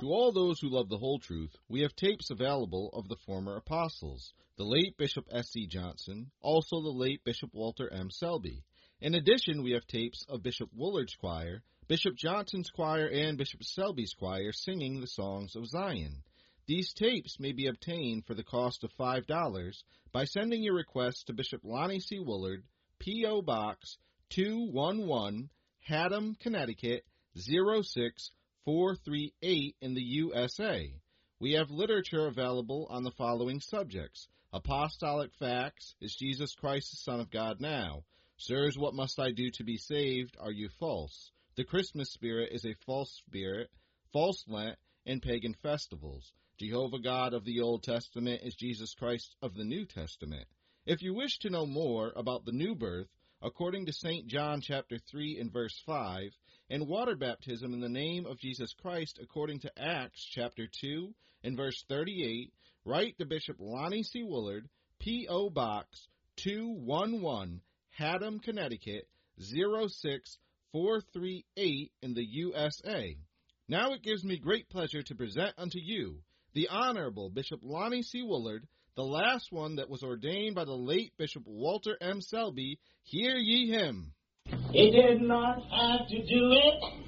To all those who love the whole truth, we have tapes available of the former apostles, the late Bishop S.C. Johnson, also the late Bishop Walter M. Selby. In addition, we have tapes of Bishop Woolard's choir, Bishop Johnson's choir, and Bishop Selby's choir singing the songs of Zion. These tapes may be obtained for the cost of $5 by sending your request to Bishop Lonnie C. Woolard, P.O. Box 211, Haddam, Connecticut 06438 in the USA. We have literature available on the following subjects: Apostolic Facts, Is Jesus Christ the Son of God Now? Sirs, What Must I Do to Be Saved? Are You False? The Christmas Spirit is a False Spirit, False Lent, and Pagan Festivals. Jehovah God of the Old Testament is Jesus Christ of the New Testament. If you wish to know more about the new birth, according to St. John chapter 3 and verse 5, and water baptism in the name of Jesus Christ according to Acts chapter 2 and verse 38, write to Bishop Lonnie C. Woolard, P.O. Box 211, Haddam, Connecticut 06438 in the USA. Now it gives me great pleasure to present unto you the Honorable Bishop Lonnie C. Woolard, the last one that was ordained by the late Bishop Walter M. Selby. Hear ye him. He did not have to do it.